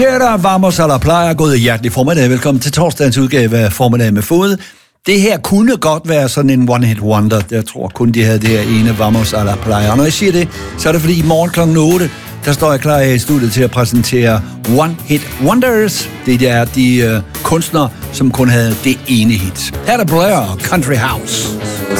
Her er der Vamos a la Playa. God hjertelig formiddag. Velkommen til torsdagens udgave af Formiddag med Fod. Det her kunne godt være sådan en one-hit wonder. Jeg tror kun, de havde det her ene Vamos a la Playa. Og når jeg siger det, så er det fordi i morgen kl. 8, der står jeg klar i studiet til at præsentere one-hit wonders. Det er de kunstnere, som kun havde det ene hit. Her er der Blair, Country House.